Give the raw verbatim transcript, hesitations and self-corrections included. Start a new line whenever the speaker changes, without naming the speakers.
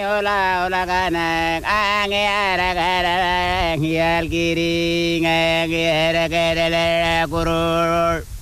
ola ola kana ange ara gara hial kiri nge gere gere guru